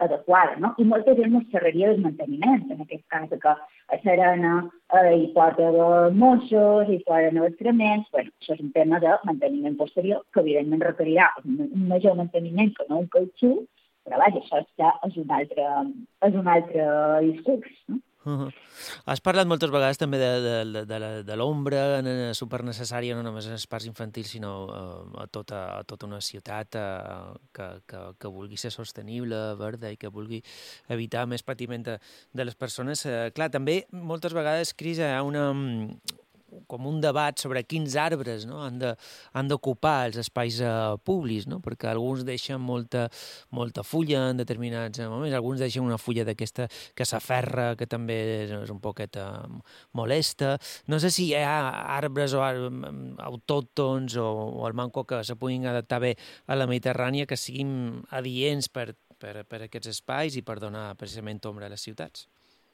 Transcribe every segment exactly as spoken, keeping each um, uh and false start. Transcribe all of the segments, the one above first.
adequada, no? I molta gent ens xerraria del manteniment, en aquest cas, que a Serena eh, hi pot haver moixos, hi poden haver excrements, bueno, això és un tema de manteniment posterior, que evidentment requerirà un major manteniment que no un cautxú, però vaja, això ja és un altre, és un altre discurs, no? Uh -huh. Has parlat moltes vegades també de, de, de, de, de l'ombra supernecessària, no només en els parcs infantils, sinó uh, a, tota, a tota una ciutat uh, que, que, que vulgui ser sostenible, verda, i que vulgui evitar més patiment de, de les persones. Uh, clar, també moltes vegades, Cris, hi ha una, com un debat sobre quins arbres, no, han de, han d'ocupar els espais uh, públics, no? Perquè alguns deixen molta, molta fulla en determinats moments, alguns deixen una fulla d'aquesta que s'aferra, que també és, és un poquet uh, molesta. No sé si hi ha arbres o ar autòctons o, o al manco que se puguin adaptar bé a la Mediterrània que siguin adients per, per, per aquests espais i per donar precisament ombra a les ciutats.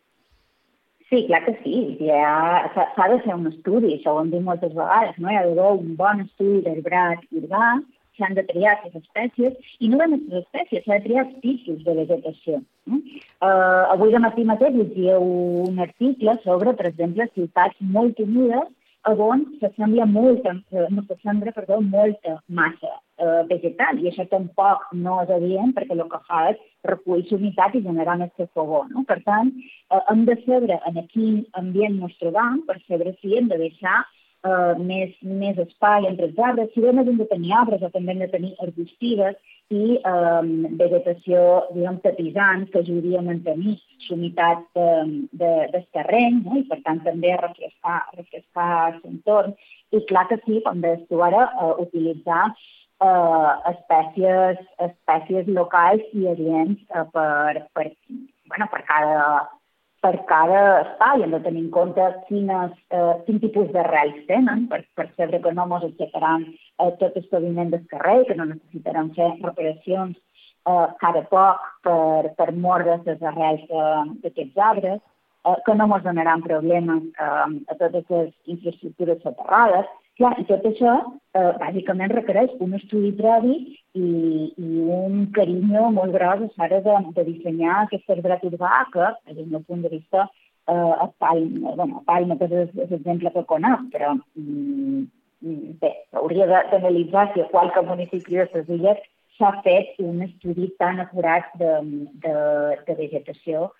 Sí, clar que sí. S'ha de fer un estudi, això ho hem dit moltes vegades, no? Hi ha d'haver un bon estudi d'arbrat urbà, s'han de triar aquestes espècies, i no només les espècies, s'ha de triar els tipus de vegetació. No? Uh, avui de matí mateix llegia un article sobre, per exemple, ciutats molt humides on s'assembla molta, no s'assembla, perdó, molta massa uh, vegetal, i això tampoc no és adient perquè el que fa és recollir humitat i generar més fogó, no? Per tant, uh, hem de saber en quin ambient ens trobam per saber si hem de deixar uh, més, més espai entre els arbres, si bé no hem de tenir arbres o també hem de tenir arbustives i um, vegetació, diguem, tapisant, que ajudi a mantenir l'humitat de, de, del terreny, no? I per tant també a refrescar, a refrescar l'entorn. I clar que sí, com deies tu ara, uh, utilitzar uh, espècies, espècies locals i adients uh, per, per, bueno, per cada... per cada espai. Hem de tenir en compte quines, eh, quin tipus d'arrels tenen, per, per saber que no ens aixecaran eh, tot el paviment del carrer, que no necessitarem fer reparacions eh, cada poc per, per mordre les arrels d'aquests arbres, eh, que no ens donaran problemes eh, a totes les infraestructures soterrades. Clar, i tot això eh, bàsicament requereix un estudi previ i, i un carinyo molt gros a l'hora de, de dissenyar aquest arbrat urbà que, des del meu punt de vista, eh, a Palma, bueno, a Palma que és l'exemple que conec, però mm, bé, hauria d'analitzar si a qualque municipi de les illes s'ha fet un estudi tan acurat de, de, de vegetació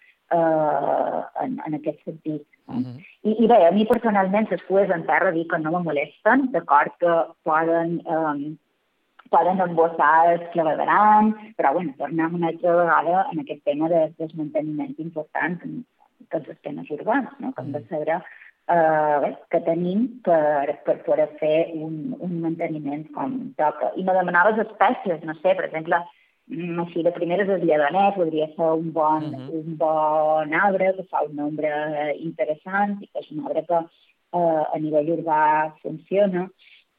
Uh, en, en aquest sentit. No? Uh -huh. I, I bé, a mi personalment les fulles en terra dic que no me molesten, d'acord que poden, um, poden embossar els claveguerams, però bueno, tornem una altra vegada en aquest tema de desmanteniment important en tots els temes urbans, no? Que hem de saber uh, bé, que tenim per, per poder fer un, un manteniment com toca. I me demanava les espècies, no sé, per exemple, així, de primeres el lledoner podria ser un bon, uh -huh. un bon arbre que fa un nombre interessant i que és un arbre que eh, a nivell urbà funciona.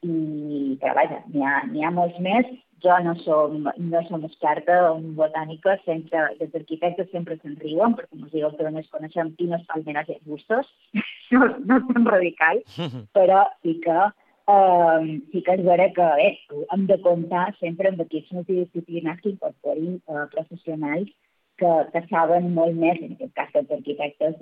I, però vaja, n'hi ha, n'hi ha molts més. Jo no som, no som experta en botànica, sempre, els arquitectes sempre se'n riuen, perquè ens diuen que només coneixem pines, palmeres i arbustos. no, no són radicals, però sí que Um, sí que és vera que bé, hem de comptar sempre amb equips multidisciplinars que incorporin uh, professionals que, que saben molt més, en aquest cas dels arquitectes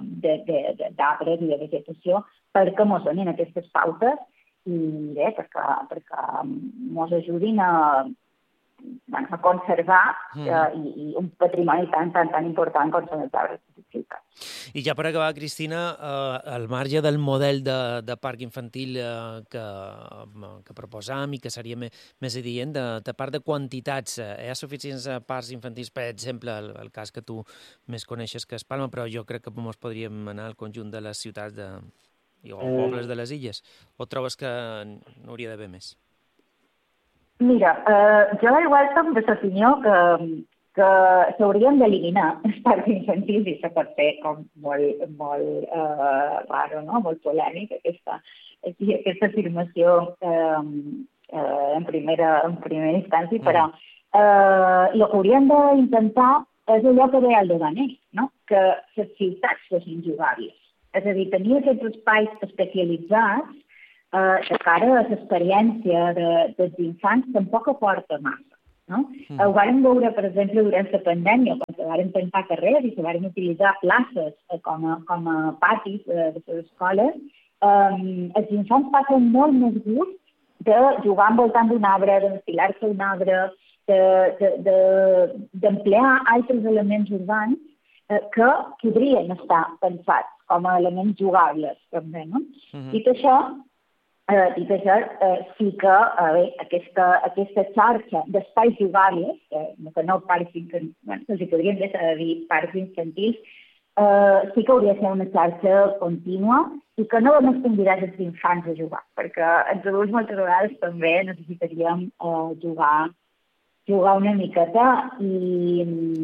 d'arbres i de vegetació, perquè mos donin aquestes pautes i bé, perquè, perquè mos ajudin a, bueno, a conservar mm. uh, i, i un patrimoni tan, tan, tan important com són els arbres de ciutat. I ja per acabar, Cristina, eh, al marge del model de, de parc infantil eh, que, que proposam i que seria més, més adient, de, de part de quantitats, eh, hi ha suficients parcs infantils, per exemple, el, el cas que tu més coneixes que és Palma, però jo crec que ens podríem anar al conjunt de les ciutats de, o pobles de les illes, o trobes que n'hauria d'haver més? Mira, eh, jo igual som de l'opinió que que s'haurien d'eliminar els parcs infantils i això pot ser com molt, molt eh, raro, no? Molt polèmic, aquesta, aquesta afirmació eh, eh, en, primera, en primera instància, però eh, el que hauríem d'intentar és allò que deia el Doganer, no? Que les ciutats fossin jugables. És a dir, tenir aquests espais especialitzats eh, de cara a l'experiència de, dels infants tampoc aporta massa. no? Mm. Ho vàrem veure, per exemple, durant la pandèmia, quan se varen tancar carrers i se varen utilitzar places com a, com a patis de, de les escoles. Um, els infants passen molt més gust de jugar envoltant d'un arbre, d'enfilar-se un arbre, d'emplear de, de, altres elements urbans eh, que podrien estar pensats com a elements jugables, també, no? Uh-huh. Dit això, eh, dit això eh, sí que eh, bé, aquesta, aquesta xarxa d'espais jugables, eh, que no parcs infantils, bueno, els hi podríem dir parcs infantils, eh, sí que hauria de ser una xarxa contínua i que no només convidar els infants a jugar, perquè els adults moltes vegades també necessitaríem eh, jugar jugar una miqueta i,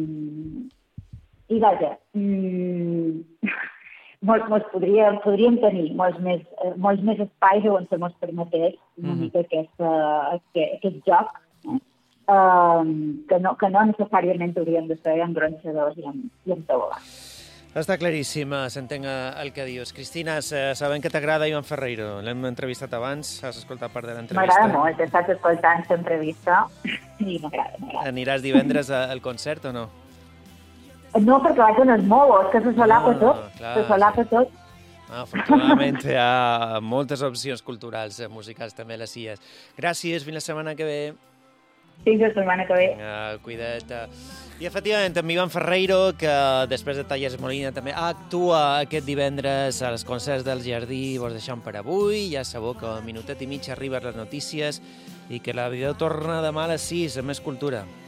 i vaja, mmm, molts, molts podríem, podríem tenir molts més, molts més espais on se mos permetés una mica aquest, aquest, aquest joc, eh? um, que, no, que no necessàriament hauríem de fer amb gronxadors i amb, i amb tobogans. Està claríssim, s'entenc el que dius. Cristina, sabem que t'agrada Iván Ferreiro. L'hem entrevistat abans, has escoltat part de l'entrevista. M'agrada molt, he estat escoltant l'entrevista i m'agrada, m'agrada. Aniràs divendres al concert o no? No, perquè vaig on els mowos, que se solapa tot. Se solapa tot. Ah, afortunadament hi ha moltes opcions culturals, musicals també les I E S. Gràcies, fins la setmana que ve. Fins la setmana que ve. Uh, cuida't. I efectivament, amb Iván Ferreiro, que després de Talles Molina també actua aquest divendres als concerts del Jardí. Vos deixem per avui. Ja sabeu que a minutet i mig arriben les notícies i que la vida torna demà a les sis amb més cultura.